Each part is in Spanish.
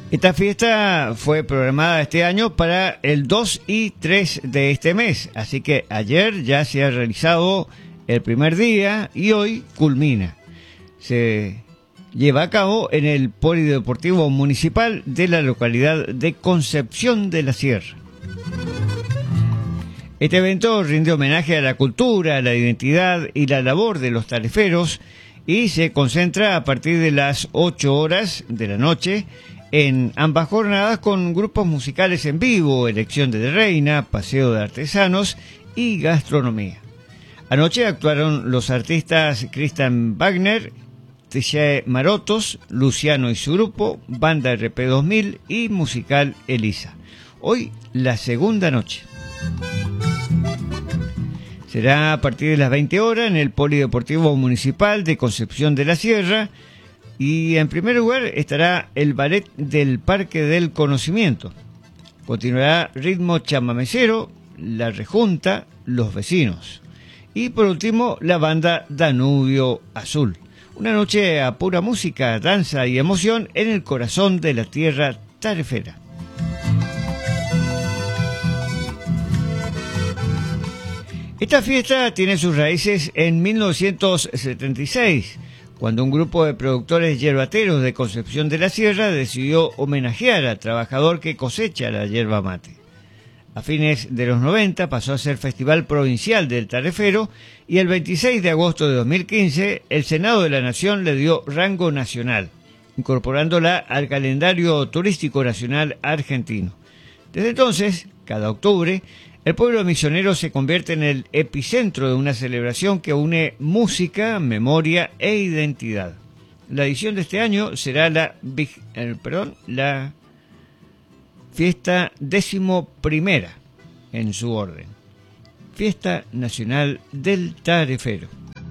Esta fiesta fue programada este año para el 2 y 3 de este mes, así que ayer ya se ha realizado el primer día y hoy culmina. Se lleva a cabo en el Polideportivo Municipal de la localidad de Concepción de la Sierra. Este evento rinde homenaje a la cultura, la identidad y la labor de los tareferos y se concentra a partir de las 8 horas de la noche en ambas jornadas con grupos musicales en vivo, elección de reina, paseo de artesanos y gastronomía. Anoche actuaron los artistas Christian Wagner, Teixeira Marotos, Luciano y su grupo, Banda RP2000 y Musical Elisa. Hoy la segunda noche. Será a partir de las 20 horas en el Polideportivo Municipal de Concepción de la Sierra y en primer lugar estará el Ballet del Parque del Conocimiento. Continuará Ritmo Chamamecero, La Rejunta, Los Vecinos. Y por último la banda Danubio Azul. Una noche a pura música, danza y emoción en el corazón de la tierra tarefera. Esta fiesta tiene sus raíces en 1976, cuando un grupo de productores yerbateros de Concepción de la Sierra decidió homenajear al trabajador que cosecha la yerba mate. A fines de los 90 pasó a ser Festival Provincial del Tarefero y el 26 de agosto de 2015 el Senado de la Nación le dio rango nacional, incorporándola al calendario turístico nacional argentino. Desde entonces, cada octubre, el pueblo misionero se convierte en el epicentro de una celebración que une música, memoria e identidad. La edición de este año será la fiesta 11ª en su orden. Fiesta Nacional del Tarefero.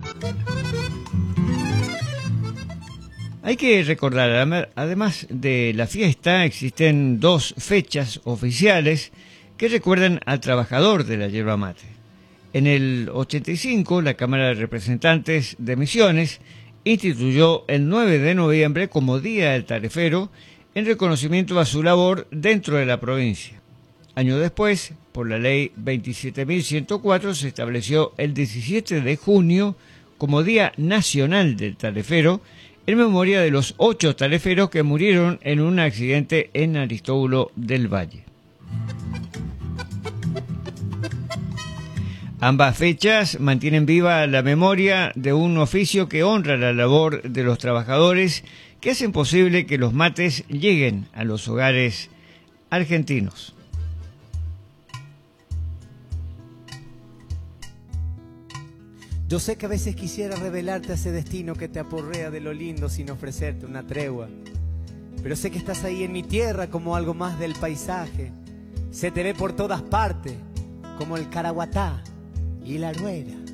Hay que recordar, además de la fiesta, existen dos fechas oficiales que recuerdan al trabajador de la yerba mate. En el 85, la Cámara de Representantes de Misiones instituyó el 9 de noviembre como Día del Tarefero en reconocimiento a su labor dentro de la provincia. Años después, por la Ley 27.104, se estableció el 17 de junio como Día Nacional del Tarefero en memoria de los 8 tareferos que murieron en un accidente en Aristóbulo del Valle. Ambas fechas mantienen viva la memoria de un oficio que honra la labor de los trabajadores que hacen posible que los mates lleguen a los hogares argentinos. Yo sé que a veces quisiera revelarte a ese destino que te aporrea de lo lindo sin ofrecerte una tregua, pero sé que estás ahí en mi tierra como algo más del paisaje. Se te ve por todas partes como el caraguatá y la aruera.